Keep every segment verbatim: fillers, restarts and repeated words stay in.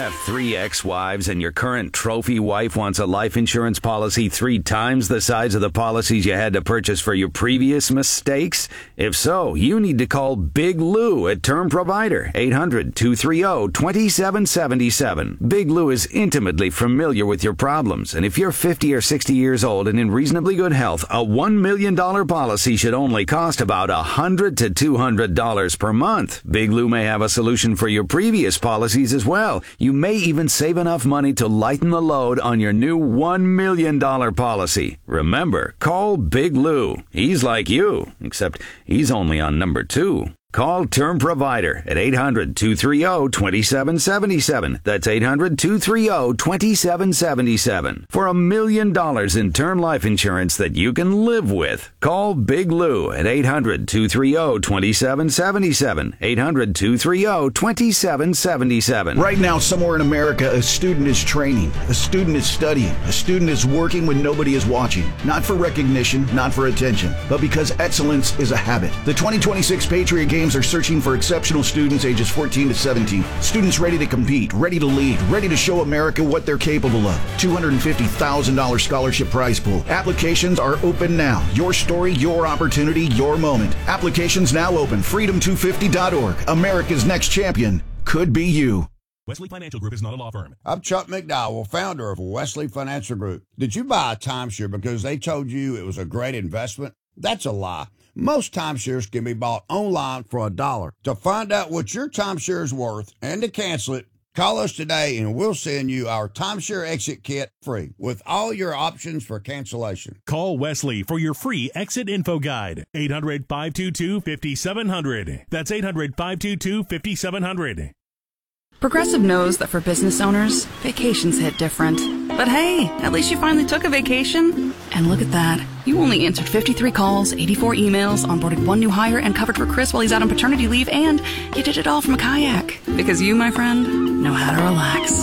have three ex-wives and your current trophy wife wants a life insurance policy three times the size of the policies you had to purchase for your previous mistakes? If so, you need to call Big Lou at Term Provider, eight hundred, two three zero, two seven seven seven. Big Lou is intimately familiar with your problems, and if you're fifty or sixty years old and in reasonably good health, a one million dollars policy should only cost about one hundred to two hundred dollars per month. Big Lou may have a solution for your previous policies as well. You may even save enough money to lighten the load on your new one million dollars policy. Remember, call Big Lou. He's like you, except he's only on number two. Call Term Provider at eight hundred, two three zero, two seven seven seven. That's eight hundred, two three zero, two seven seven seven. For a million dollars in term life insurance that you can live with. Call Big Lou at eight hundred, two three zero, two seven seven seven. eight hundred, two three zero, two seven seven seven. Right now, somewhere in America, a student is training, a student is studying, a student is working when nobody is watching. Not for recognition, not for attention, but because excellence is a habit. The twenty twenty-six Patriot Games are searching for exceptional students ages fourteen to seventeen. Students ready to compete, ready to lead, ready to show America what they're capable of. two hundred fifty thousand dollars scholarship prize pool. Applications are open now. Your story, your opportunity, your moment. Applications now open. freedom two fifty dot org. America's next champion could be you. Wesley Financial Group is not a law firm. I'm Chuck McDowell, founder of Wesley Financial Group. Did you buy a timeshare because they told you it was a great investment? That's a lie. Most timeshares can be bought online for a dollar. To find out what your timeshare is worth and to cancel it, call us today and we'll send you our timeshare exit kit free with all your options for cancellation. Call Wesley for your free exit info guide. eight hundred, five two two, five seven zero zero. That's eight hundred, five two two, five seven zero zero. Progressive knows that for business owners, vacations hit different. But hey, at least you finally took a vacation. And look at that. You only answered fifty-three calls, eighty-four emails, onboarded one new hire, and covered for Chris while he's out on paternity leave, and you did it all from a kayak. Because you, my friend, know how to relax.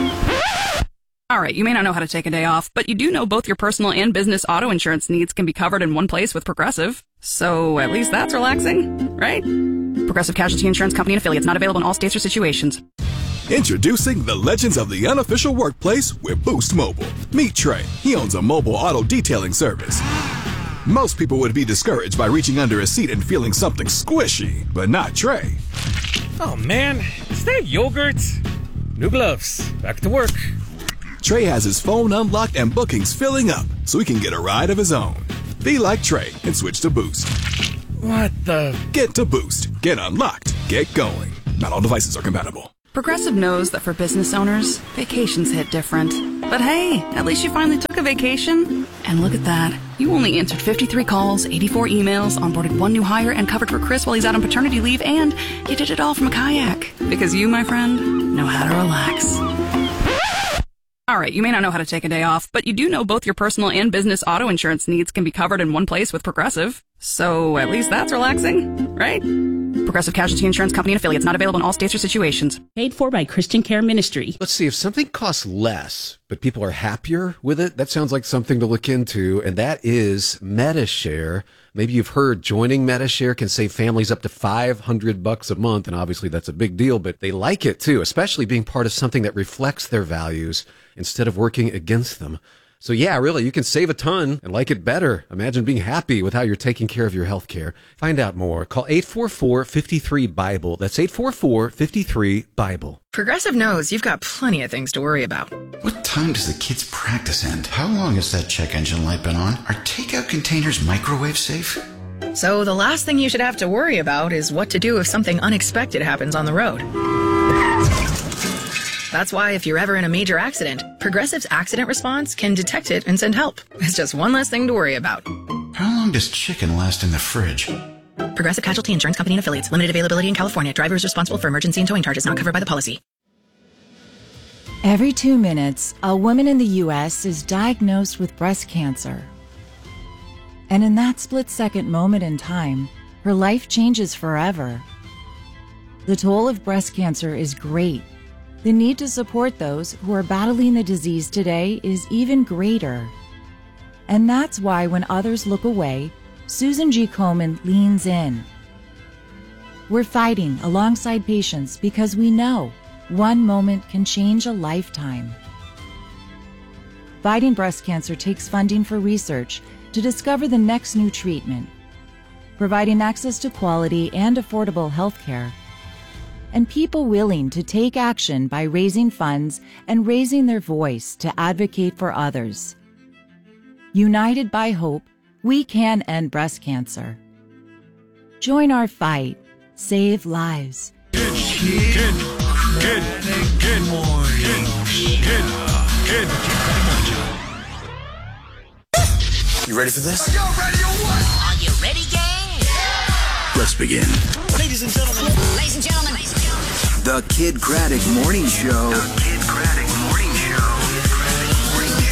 All right, you may not know how to take a day off, but you do know both your personal and business auto insurance needs can be covered in one place with Progressive. So at least that's relaxing, right? Progressive Casualty Insurance Company and affiliates, not available in all states or situations. Introducing the legends of the unofficial workplace with Boost Mobile. Meet Trey. He owns a mobile auto detailing service. Most people would be discouraged by reaching under a seat and feeling something squishy, but not Trey. Oh man, is that yogurt? New gloves. Back to work. Trey has his phone unlocked and bookings filling up so he can get a ride of his own. Be like Trey and switch to Boost. What the? Get to Boost. Get unlocked. Get going. Not all devices are compatible. Progressive knows that for business owners, vacations hit different. But hey, at least you finally took a vacation. And look at that. You only answered fifty-three calls, eighty-four emails, onboarded one new hire, and covered for Chris while he's out on paternity leave, and you did it all from a kayak. Because you, my friend, know how to relax. All right, you may not know how to take a day off, but you do know both your personal and business auto insurance needs can be covered in one place with Progressive. So at least that's relaxing, right? Progressive Casualty Insurance Company and affiliates, not available in all states or situations. Paid for by Christian Care Ministry. Let's see, if something costs less, but people are happier with it, that sounds like something to look into, and that is Medi-Share. Maybe you've heard joining Medi-Share can save families up to five hundred bucks a month, and obviously that's a big deal, but they like it too, especially being part of something that reflects their values instead of working against them. So yeah, really, you can save a ton and like it better. Imagine being happy with how you're taking care of your health care. Find out more. Call eight four four, five three, BIBLE. That's eight four four, five three, BIBLE. Progressive knows you've got plenty of things to worry about. What time does the kids' practice end? How long has that check engine light been on? Are takeout containers microwave safe? So the last thing you should have to worry about is what to do if something unexpected happens on the road. That's why if you're ever in a major accident, Progressive's accident response can detect it and send help. It's just one less thing to worry about. How long does chicken last in the fridge? Progressive Casualty Insurance Company and affiliates. Limited availability in California. Driver is responsible for emergency and towing charges not covered by the policy. Every two minutes, a woman in the U S is diagnosed with breast cancer. And in that split-second moment in time, her life changes forever. The toll of breast cancer is great. The need to support those who are battling the disease today is even greater. And that's why when others look away, Susan G. Komen leans in. We're fighting alongside patients because we know one moment can change a lifetime. Fighting breast cancer takes funding for research to discover the next new treatment, providing access to quality and affordable health care, and people willing to take action by raising funds and raising their voice to advocate for others. United by hope, we can end breast cancer. Join our fight. Save lives. Good, good, good, good morning. Good, good, good. You ready for this? Are y'all ready or what? Are you ready, gang? Yeah! Let's begin. Ladies and gentlemen. Ladies and gentlemen. Ladies and gentlemen. The Kid Craddock Morning Show. The Kid Craddock Morning Show. Morning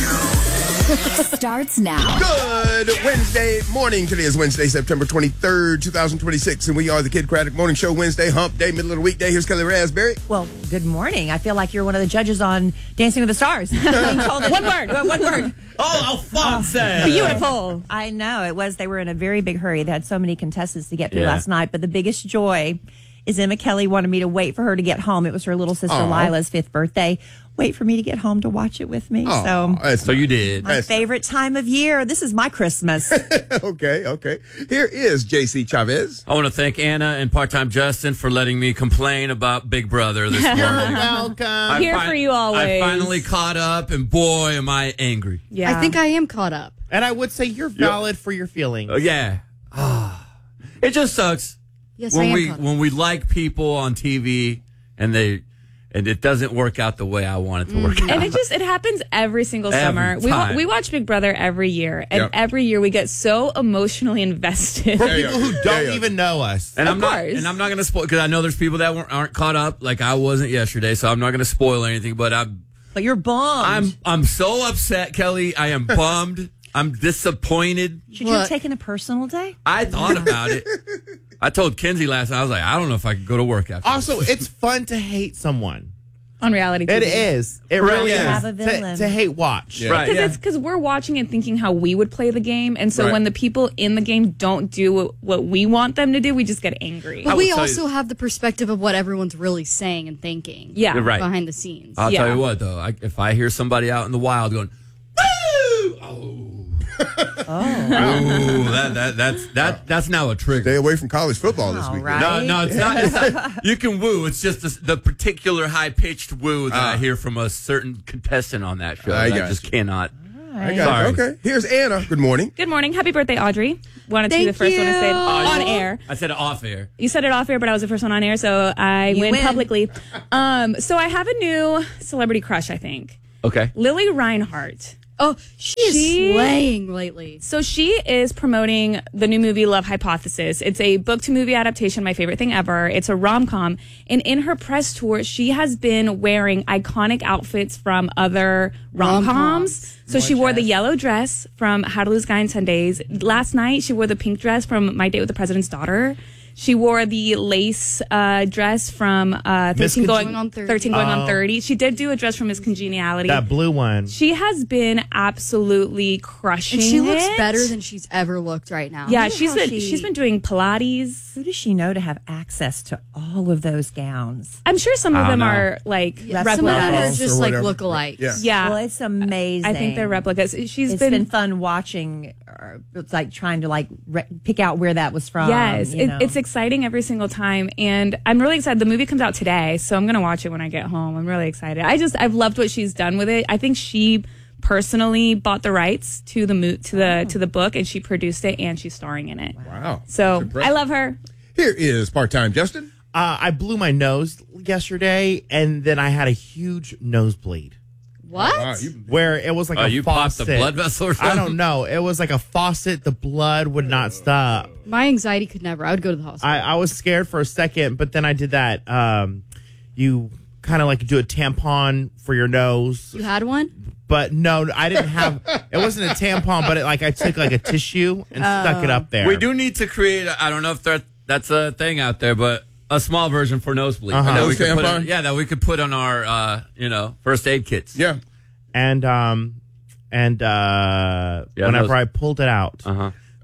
Show. Starts now. Good Wednesday morning. Today is Wednesday, September twenty-third, twenty twenty-six, and we are the Kid Craddock Morning Show. Wednesday, hump day, middle of the weekday. Here's Kelly Raspberry. Well, good morning. I feel like you're one of the judges on Dancing with the Stars. One word. One word. Oh, Alphonse. Oh, beautiful. I know. It was. They were in a very big hurry. They had so many contestants to get through Yeah. last night. But the biggest joy is Emma Kelly wanted me to wait for her to get home. It was her little sister Aw. Lila's fifth birthday. Wait for me to get home to watch it with me. Aw, so, that's So you did. my That's favorite time of year. This is my Christmas. okay, okay. Here is J C Chavez. I want to thank Anna and part-time Justin for letting me complain about Big Brother this morning. Welcome. I Here for you always. I finally caught up, and boy, am I angry. Yeah. I think I am caught up. And I would say you're valid for your feelings. Oh, yeah. Ah. It just sucks. Yes, I when am we caught up. when we like people on T V and they and it doesn't work out the way I want it to work out. And it just it happens every single Every summer. We wa- time. we watch Big Brother every year, and Yep. every year we get so emotionally invested. For Yeah, yeah. people who Yeah, don't yeah. even know us. And Of I'm not, course. and I'm not going to spoil because I know there's people that weren't, aren't caught up like I wasn't yesterday, so I'm not going to spoil anything. But I'm, But you're bummed. I'm, I'm so upset, Kelly. I am bummed. I'm disappointed. Should you What? have taken a personal day? I thought about it. I told Kenzie last night. I was like, I don't know if I could go to work after. Also, it's fun to hate someone. On reality T V. It is. It Right, really yeah. is. Have a To, villain. to hate watch. Yeah. Right. Because Yeah. it's because we're watching and thinking how we would play the game, and so Right. when the people in the game don't do what, what we want them to do, we just get angry. But will we tell also you- have the perspective of what everyone's really saying and thinking. Yeah. You're right. Behind the scenes. I'll Yeah. tell you what, though. I, if I hear somebody out in the wild going, woo! Oh. Ooh, that, that, that's, that, that's now a trigger. Stay away from college football this All weekend. right. No, no, it's not. It's not you can woo. It's just the, the particular high pitched woo that Ah. I hear from a certain contestant on that show. I I, got just you. cannot. I got it. Sorry. Okay. Here's Anna. Good morning. Good morning. Happy birthday, Audrey. Wanted to be the Thank first one to say it you. on you- air. I said it off air. You said it off air, but I was the first one on air, so I You win, win. publicly. Um, so I have a new celebrity crush, I think. Okay. Lily Reinhart. Oh, she is She- slaying lately. So she is promoting the new movie Love Hypothesis. It's a book to movie adaptation, my favorite thing ever. It's a rom-com. And in her press tour, she has been wearing iconic outfits from other rom-coms. Rom-coms. So she wore the yellow dress from How to Lose a Guy in ten days. Last night, she wore the pink dress from My Date with the President's Daughter. She wore the lace uh, dress from uh, Miss thirteen going, Going on thirty. thirteen going Oh. on thirty. She did do a dress from Miss Congeniality. That blue one. She has been absolutely crushing And she looks it. better than she's ever looked right now. Yeah, Look at she's how been she- she's been doing Pilates. Who does she know to have access to all of those gowns? I'm sure some I of don't them know. are like Yeah, replicas. Some of them are Replicas. just Or like whatever. lookalikes. Yeah. Yeah, Well, it's amazing. I think they're replicas. She's It's been, been, fun watching. uh, It's like trying to like re- pick out where that was from. yes, you it, know. it's exciting every single time, and I'm really excited. The movie comes out today, so I'm gonna watch it when I get home. I'm really excited. I just I've loved what she's done with it. I think she personally bought the rights to the mo- to the to the book, and she produced it, and she's starring in it. Wow. So That's impressive. I love her. Here is part-time Justin. Uh, I blew my nose yesterday, and then I had a huge nosebleed. What? Wow, you- Where it was like Oh, a you popped the faucet. blood vessel or I something? don't know. It was like a faucet. The blood would not stop. My anxiety could never. I would go to the hospital. I, I was scared for a second, but then I did that. Um, you kind of like do a tampon for your nose. You had one? But no, I didn't have. It wasn't a tampon, but it, like I took like a tissue and stuck it up there. We do need to create. a- I don't know if that that's a thing out there, but a small version for nosebleed. Uh-huh. That we Nose could put tampon? on- yeah, that we could put on our uh, you know first aid kits. Yeah. And um, and uh, Yeah, whenever nose- I pulled it out, Uh huh.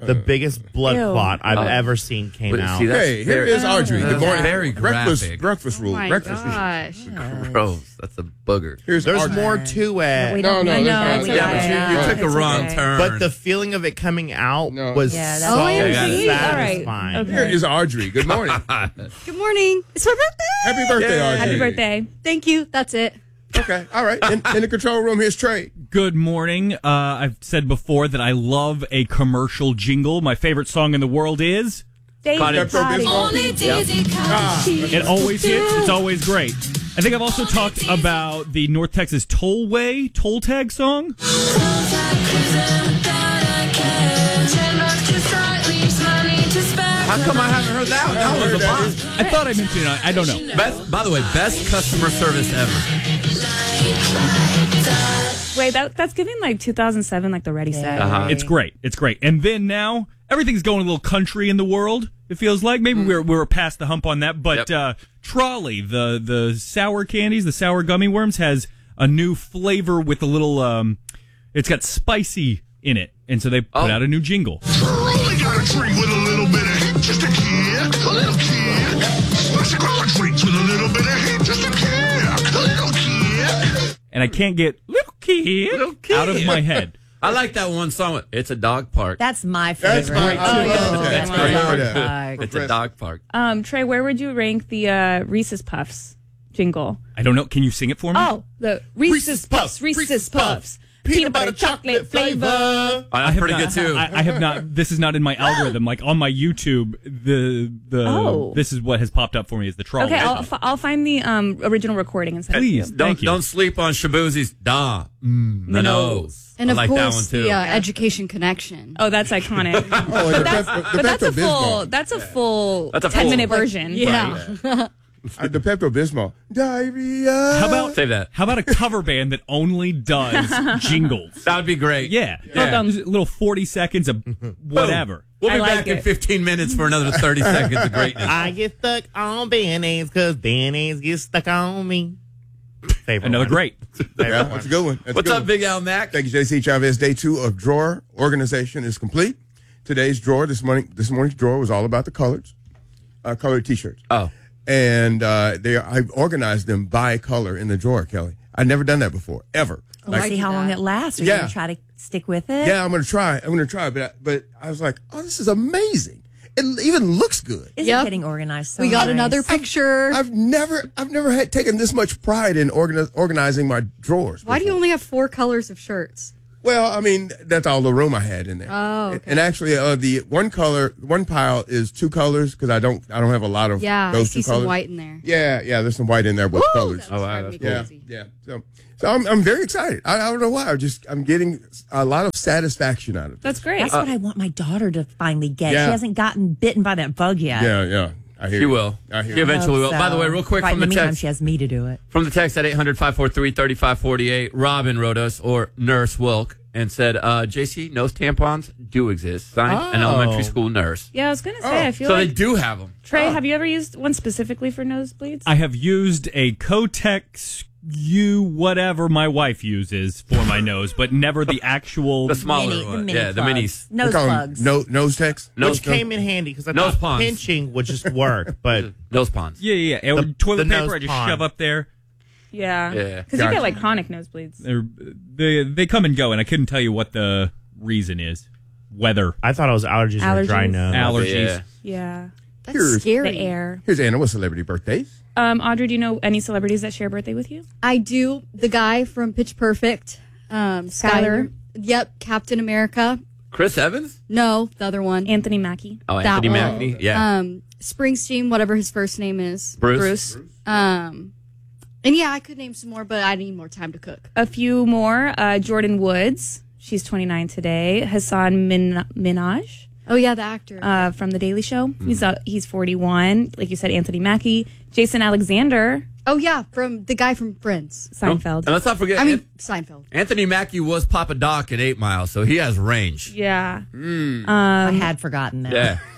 the biggest blood Ew. clot I've Oh. ever seen came But out. see, that's Hey, here very- is Audrey. Good that's morning. very breakfast, graphic. breakfast rule. Oh my breakfast gosh. Gross. That's a booger. Here's There's Audrey. more to it. We No, don't no, need that's to not- know. Yeah, but you, you Yeah, took a it's wrong okay. turn. But the feeling of it coming out No. was Yeah, so that's- Oh, yeah, see? All right. satisfying. Okay. Here is Audrey. Good morning. Good morning. It's my birthday. Happy birthday, Audrey. Happy birthday. Thank you. That's it. Okay, all right. In, in the control room, here's Trey. Good morning. Uh, I've said before that I love a commercial jingle. My favorite song in the world is. Daisy Cottage. Cottage. Only Daisy Cottage. It always hits. It's always great. I think I've also talked about the North Texas Tollway toll tag song. How come I haven't heard that one? That was a bomb. I thought I mentioned it. I don't know. Best, by the way, best customer service ever. Wait, that, that's giving like two thousand seven, like the Ready Set. Uh-huh. It's great. It's great. And then now everything's going a little country in the world. It feels like maybe we're we're past the hump on that. But Yep. uh, Trolley, the the sour candies, the sour gummy worms, has a new flavor with a little. Um, it's got spicy in it, and so they put Oh. out a new jingle. Only got a drink with a little bit of hit, just a kid, a little kid. Special growler drinks with a little bit of hit, just a kid, a little kid. And I can't get little kid, Little kid. out of my head. I like that one song. It's a dog park. That's my favorite. That's great, too. Oh, yeah. Oh, okay. That's Oh, great. yeah. It's a dog park. Um, Trey, where would you rank the uh, Reese's Puffs jingle? I don't know. Can you sing it for me? Oh, the Reese's, Puffs, Reese's, Puffs, peanut butter chocolate flavor. Oh, I that's have pretty not- good too. I, I have not. This is not in my algorithm. Like on my YouTube, the the Oh. this is what has popped up for me is the trolley. Okay, I'll, f- I'll find the um, original recording and send Please, it to you. don't thank you. don't sleep on Shabuzi's da mm, the nose. And I of like that one course, too. the uh, education connection. Oh, that's iconic. Oh, and but the that's, Pep- the but that's a Pepto-Bismol. full. That's a full. That's a ten full- minute version. Yeah. Uh, the Pepto Bismol. Diarrhea. How about Save that. How about a cover band that only does jingles? That would be great. Yeah, Yeah. Just a little forty seconds of whatever. We'll be I like back in it. fifteen minutes for another thirty seconds of greatness. I get stuck on band-aids because band-aids get stuck on me. Favorite Another one. great. Favorite Yeah, one. that's a good one. That's a What's good up, one. Big Al Mac? Thank you, J C Chavez. Day two of drawer organization is complete. Today's drawer, this morning, this morning's drawer was all about the colors, uh, colored T-shirts. Oh. And uh, they, I've organized them by color in the drawer, Kelly. I've never done that before, ever. We'll see how long it lasts. Are you Yeah. going to try to stick with it? Yeah, I'm gonna try. I'm gonna try. But I, but I was like, oh, this is amazing. It even looks good. Isn't Yep. getting organized so we got nice. another picture. I've never, I've never had taken this much pride in organi- organizing my drawers. Why do you before. only have four colors of shirts? Well, I mean, that's all the room I had in there. Oh, okay. And actually, uh, the one color, one pile is two colors because I don't, I don't have a lot of Yeah, I those see two some colors. white in there. Yeah, yeah. There's some white in there with Woo, colors. that was driving me yeah, crazy. yeah. So, so I'm, I'm very excited. I, I don't know why. I just, I'm getting a lot of satisfaction out of it. That's great. That's what I want my daughter to finally get. Yeah. She hasn't gotten bitten by that bug yet. Yeah, yeah. I hear She you. will. I hear She you. eventually will. So, By the way, real quick right from in the the meantime, text. she has me to do it. From the text at eight hundred, five four three, three five four eight, Robin wrote us, or Nurse Wilk, and said, uh, J C, nose tampons do exist. Signed, an Oh. elementary school nurse. Yeah, I was gonna say. Oh. I feel So like they do have them. Trey, have you ever used one specifically for nosebleeds? I have used a Kotex U whatever my wife uses for my nose, but never the actual. The smaller Mini- the one. mini yeah, the plugs. minis. They Nose call 'em plugs. No, nose text? Which came in handy because I Nose thought ponds. pinching would just work, but Nose ponds. Yeah, yeah, yeah. The- Toilet the nose paper I just pond. shove up there. Yeah. Yeah. Because you Gotcha. get like chronic nosebleeds. They're, they they come and go, and I couldn't tell you what the reason is. Weather, I thought it was allergies, or Allergies. dry nose. allergies. Yeah. Yeah. That's Here's- scary. The air. Here's Anna with celebrity birthdays. Um, Audrey, do you know any celebrities that share a birthday with you? I do. The guy from Pitch Perfect, um, Skyler? Skyler. Yep, Captain America. Chris Evans? No, the other one. Anthony Mackie. Oh, That Anthony one. Mackie. Yeah. Um, Springsteen, whatever his first name is. Bruce. Um, and yeah, I could name some more, but I need more time to cook. A few more. Uh, Jordan Woods. She's twenty-nine today. Hassan Min- Minaj. Oh yeah, the actor. Uh, from The Daily Show. He's uh, he's forty-one. Like you said, Anthony Mackie. Jason Alexander. oh yeah, from the guy from Friends. Seinfeld. And let's not forget, I mean An- Seinfeld. Anthony Mackie was Papa Doc at Eight Mile, so he has range. Yeah. Mm. I Um, had forgotten that. Yeah.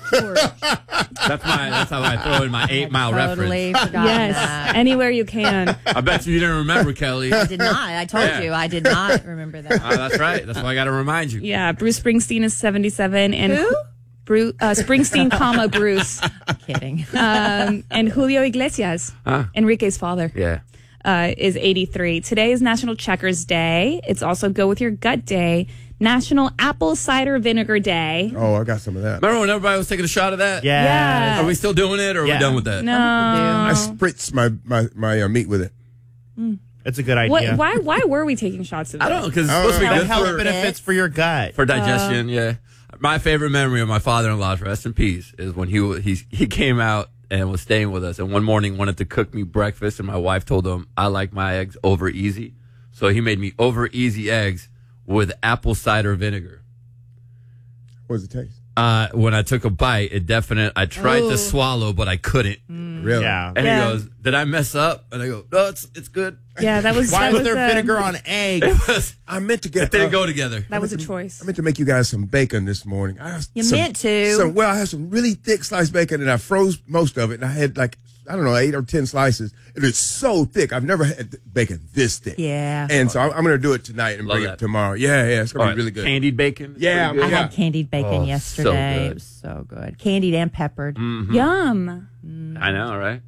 That's my. That's how I throw in my eight mile Totally reference. forgot Yes, that. anywhere you can. I bet you didn't remember, Kelly. I did not. I told Yeah. you. I did not remember that. Uh, that's right. That's why I got to remind you. Yeah, Bruce Springsteen is seventy-seven, and Who? Bruce, uh, Springsteen, comma Bruce, Kidding. um, and Julio Iglesias, Huh? Enrique's father, Yeah. uh, is eighty-three. Today is National Checkers Day. It's also Go With Your Gut Day, National Apple Cider Vinegar Day. Oh, I got some of that. Remember when everybody was taking a shot of that? Yeah. Yeah. Are we still doing it, or are Yeah. we done with that? No, I spritz my my, my uh, meat with it. It's a good idea. what? Why? Why were we taking shots of I that? don't know because it's Oh, supposed to be Health good health for, benefits for your gut. for digestion. yeah. My favorite memory of my father-in-law, rest in peace, is when he wa- he he came out and was staying with us, and one morning wanted to cook me breakfast, and my wife told him I like my eggs over easy, so he made me over easy eggs with apple cider vinegar. What does it taste? Uh, when I took a bite, it definite. I tried Ooh. to swallow, but I couldn't. Really? Yeah. And Yeah. he goes, "Did I mess up?" And I go, "No, it's it's good." Yeah, that was. Why that was was, there uh, vinegar on eggs? It was. I meant to get. It didn't uh, go together. That was a choice. I meant to make you guys some bacon this morning. I have You some- meant to. Some, well, I had some really thick sliced bacon, and I froze most of it. And I had like I don't know eight or ten slices. It is so thick. I've never had bacon this thick. Yeah. And so I'm, I'm going to do it tonight and Love bring that. it tomorrow. Yeah, yeah, it's going All to right, be really good. Candied bacon. is Yeah, pretty I good. had candied bacon Oh, so yesterday. good. It was so good. Candied and peppered. Mhm. Yum. I know, right?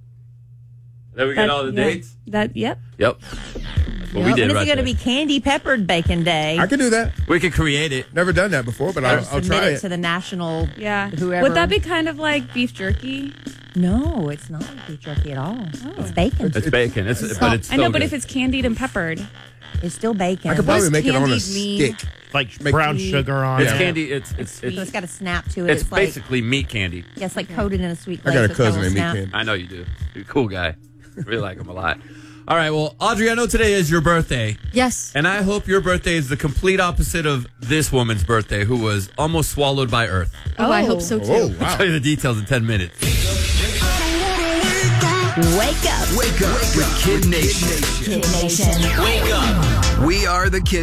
Then we That- get all the yeah. dates. That. Yep. Yep. That's what we Yep. did When is right it going to there. be candy peppered bacon day? I can do that. We could create it. Never done that before, but I'll, I'll Submit try it it. to the national. Yeah. Whoever. Would that be kind of like beef jerky? No, it's not beef jerky at all. It's bacon. It's bacon. It's, It's but it's I know, still but good. if it's candied and peppered, It's still bacon. I could probably What's make it on a candied mean? stick. Like Make- brown sugar on It's it. candy. It's it's so it's, it's got a snap to it. it's It's, like basically meat candy. yeah, it's like coated in a sweet. I glaze, got a so it's got cousin little named Meat snap. Candy. I know you do. You're a cool guy. Really like him a lot. All right. Well, Audrey, I know today is your birthday, Yes. and I hope your birthday is the complete opposite of this woman's birthday, who was almost swallowed by Earth. Oh, I hope so too. Oh, I'll wow. tell you the details in ten minutes. Wake up. Wake up with Kid Nation. Kid Nation. Wake up. We are the Kid